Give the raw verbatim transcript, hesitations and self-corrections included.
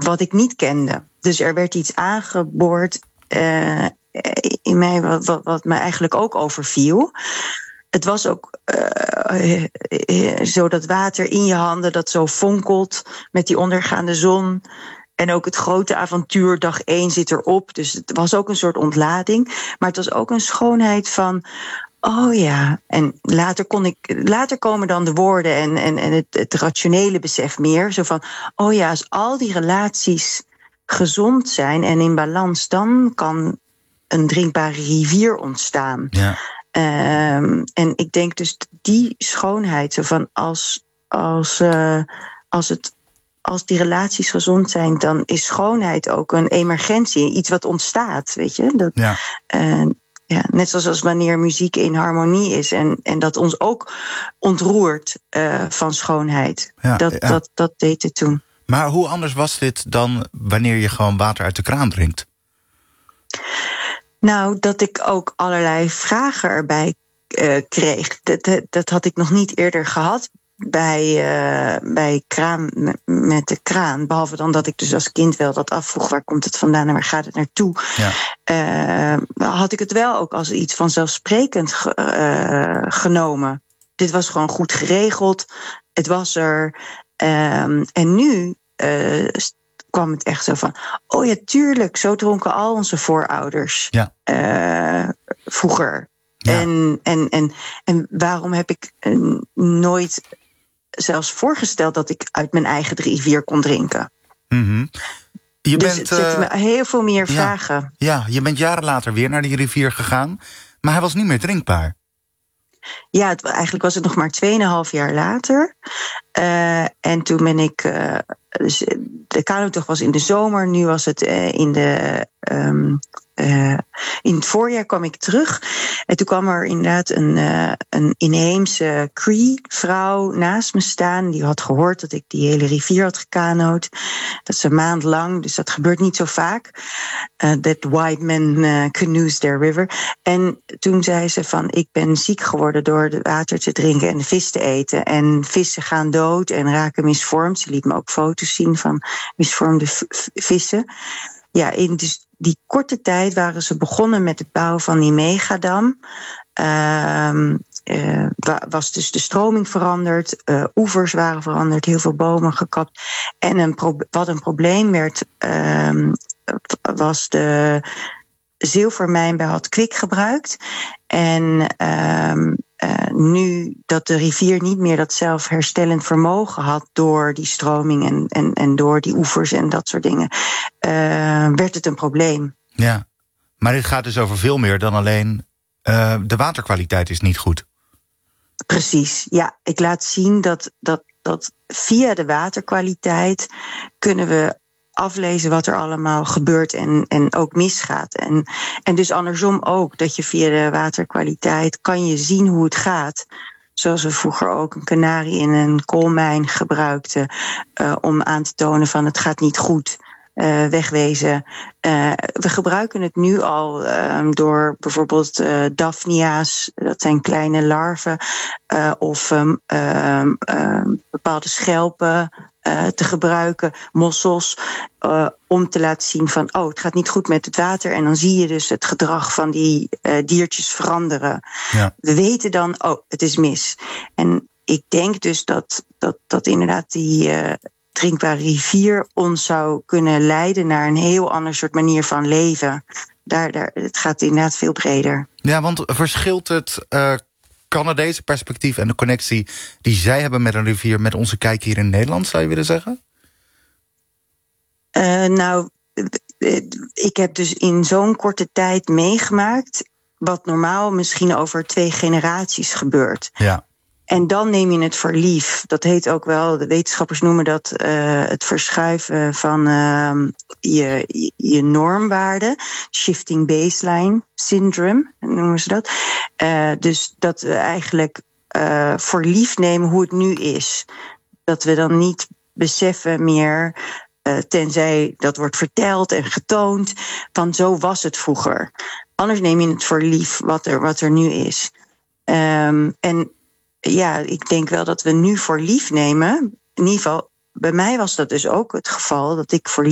wat ik niet kende. Dus er werd iets aangeboord uh, in mij wat, wat, wat mij eigenlijk ook overviel. Het was ook uh, uh, zo dat water in je handen dat zo fonkelt met die ondergaande zon. En ook het grote avontuur, dag één zit erop. Dus het was ook een soort ontlading. Maar het was ook een schoonheid van... Oh ja, en later kon ik, later komen dan de woorden en, en, en het, het rationele besef meer. Zo van, oh ja, als al die relaties gezond zijn en in balans, dan kan een drinkbare rivier ontstaan. Ja. Um, en ik denk dus die schoonheid, zo van als, als, uh, als, het, als die relaties gezond zijn, dan is schoonheid ook een emergentie, iets wat ontstaat, weet je. Dat, ja. Uh, Ja, net zoals als wanneer muziek in harmonie is. En, en dat ons ook ontroert uh, van schoonheid. Ja, dat, ja. Dat, dat deed het toen. Maar hoe anders was dit dan wanneer je gewoon water uit de kraan drinkt? Nou, dat ik ook allerlei vragen erbij uh, kreeg. Dat, dat, dat had ik nog niet eerder gehad bij, uh, bij kraan met de kraan. Behalve dan dat ik dus als kind wel dat afvroeg, waar komt het vandaan en waar gaat het naartoe? Ja. Uh, had ik het wel ook als iets vanzelfsprekend ge, uh, genomen. Dit was gewoon goed geregeld. Het was er. Um, en nu uh, kwam het echt zo van... Oh ja, tuurlijk, zo dronken al onze voorouders. Ja. Uh, vroeger. Ja. En, en, en, en waarom heb ik uh, nooit zelfs voorgesteld dat ik uit mijn eigen rivier kon drinken? Mm-hmm. Je dus bent, het zette me heel veel meer ja, vragen. Ja, je bent jaren later weer naar die rivier gegaan, maar hij was niet meer drinkbaar. Ja, het, eigenlijk was het nog maar tweeënhalf jaar later. Uh, en toen ben ik... Uh, dus de kanotocht was in de zomer, nu was het uh, in de... Um, Uh, in het voorjaar kwam ik terug. En toen kwam er inderdaad een, uh, een inheemse Cree-vrouw naast me staan. Die had gehoord dat ik die hele rivier had gekanoot. Dat is een maand lang, dus dat gebeurt niet zo vaak. Uh, that white men uh, canoes their river. En toen zei ze van, ik ben ziek geworden door het water te drinken en de vis te eten. En vissen gaan dood en raken misvormd. Ze liet me ook foto's zien van misvormde v- vissen. Ja, in dus die korte tijd waren ze begonnen met het bouwen van die megadam. Uh, uh, was dus de stroming veranderd, uh, oevers waren veranderd, heel veel bomen gekapt. En een pro- wat een probleem werd, uh, was de zilvermijn bij Had Kwik gebruikt. En uh, uh, nu dat de rivier niet meer dat zelfherstellend vermogen had door die stroming en, en, en door die oevers en dat soort dingen, uh, werd het een probleem. Ja, maar dit gaat dus over veel meer dan alleen uh, de waterkwaliteit is niet goed. Precies, ja. Ik laat zien dat, dat, dat via de waterkwaliteit kunnen we aflezen wat er allemaal gebeurt en, en ook misgaat. En, en dus andersom ook, dat je via de waterkwaliteit kan je zien hoe het gaat. Zoals we vroeger ook een kanarie in een koolmijn gebruikten, uh, om aan te tonen van het gaat niet goed. Uh, wegwezen. Uh, we gebruiken het nu al uh, door bijvoorbeeld uh, daphnia's, dat zijn kleine larven, uh, of um, uh, uh, bepaalde schelpen uh, te gebruiken, mossels, uh, om te laten zien van, oh, het gaat niet goed met het water. En dan zie je dus het gedrag van die uh, diertjes veranderen. Ja. We weten dan, oh, het is mis. En ik denk dus dat, dat, dat inderdaad die Uh, drinkbare rivier ons zou kunnen leiden naar een heel ander soort manier van leven. Daar, daar, het gaat inderdaad veel breder. Ja, want verschilt het uh, Canadese perspectief en de connectie die zij hebben met een rivier met onze kijk hier in Nederland, zou je willen zeggen? Uh, nou, ik heb dus in zo'n korte tijd meegemaakt wat normaal misschien over twee generaties gebeurt. Ja. En dan neem je het voor lief. Dat heet ook wel, de wetenschappers noemen dat uh, het verschuiven van uh, je, je normwaarde. Shifting baseline syndrome, noemen ze dat. Uh, dus dat we eigenlijk uh, voor lief nemen hoe het nu is. Dat we dan niet beseffen meer, uh, tenzij dat wordt verteld en getoond, van zo was het vroeger. Anders neem je het voor lief wat er, wat er nu is. Um, en ja, ik denk wel dat we nu voor lief nemen. In ieder geval, bij mij was dat dus ook het geval, dat ik voor lief